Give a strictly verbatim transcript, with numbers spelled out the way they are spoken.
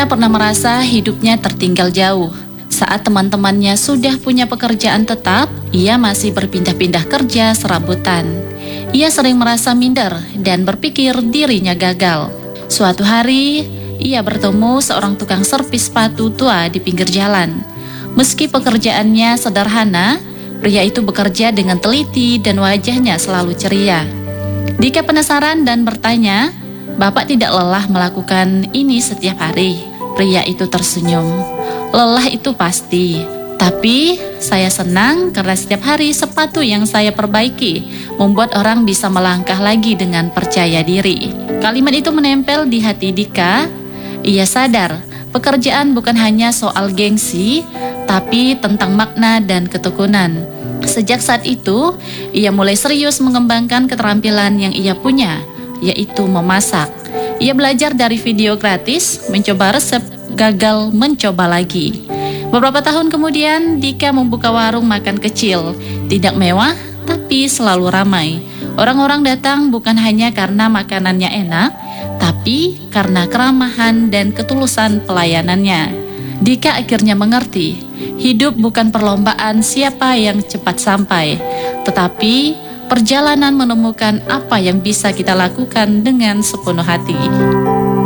Dika pernah merasa hidupnya tertinggal jauh. Saat teman-temannya sudah punya pekerjaan tetap, ia masih berpindah-pindah kerja serabutan. Ia sering merasa minder dan berpikir dirinya gagal. Suatu hari, ia bertemu seorang tukang servis sepatu tua di pinggir jalan. Meski pekerjaannya sederhana, pria itu bekerja dengan teliti dan wajahnya selalu ceria. Dika penasaran dan bertanya, "Bapak tidak lelah melakukan ini setiap hari?" Pria itu tersenyum. "Lelah itu pasti, tapi saya senang karena setiap hari sepatu yang saya perbaiki membuat orang bisa melangkah lagi dengan percaya diri." Kalimat itu menempel di hati Dika. Ia sadar, pekerjaan bukan hanya soal gengsi, tapi tentang makna dan ketekunan. Sejak saat itu, ia mulai serius mengembangkan keterampilan yang ia punya, yaitu memasak. Ia belajar dari video gratis, mencoba resep, gagal, mencoba lagi. Beberapa tahun kemudian, Dika membuka warung makan kecil. Tidak mewah, tapi selalu ramai. Orang-orang datang bukan hanya karena makanannya enak, tapi karena keramahan dan ketulusan pelayanannya. Dika akhirnya mengerti, hidup bukan perlombaan siapa yang cepat sampai, tetapi perjalanan menemukan apa yang bisa kita lakukan dengan sepenuh hati.